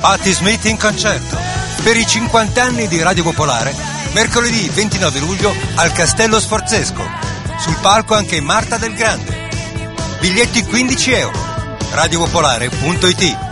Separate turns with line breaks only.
Patti Smith in concerto per i 50 anni di Radio Popolare, mercoledì 29 luglio al Castello Sforzesco. Sul palco anche Marta Del Grande. Biglietti €15. Radiopopolare.it.